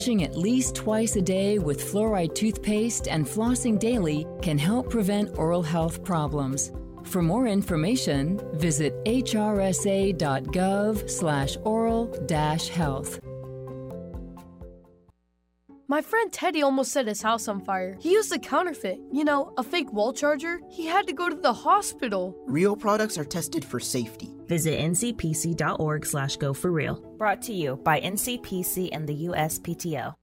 Brushing at least twice a day with fluoride toothpaste and flossing daily can help prevent oral health problems. For more information, visit hrsa.gov/oral-health. My friend Teddy almost set his house on fire. He used a counterfeit, a fake wall charger. He had to go to the hospital. Real products are tested for safety. Visit ncpc.org/go4real. Brought to you by NCPC and the USPTO.